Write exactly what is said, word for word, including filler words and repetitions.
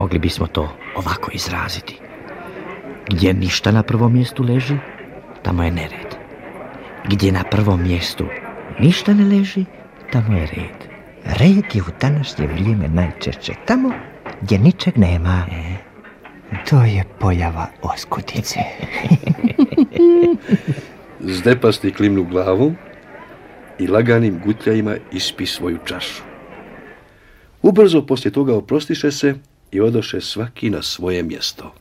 Mogli bismo to ovako izraziti. Gdje ništa na prvom mjestu leži, tamo je nered. Gdje na prvom mjestu ništa ne leži, tamo je red. Red je u današnje vrijeme najčešće tamo gdje ničeg nema. E? To je pojava oskudice. Zdepasti klimnu glavu i laganim gutljajima ispi svoju čašu. Ubrzo poslije toga oprostiše se i odoše svaki na svoje mjesto.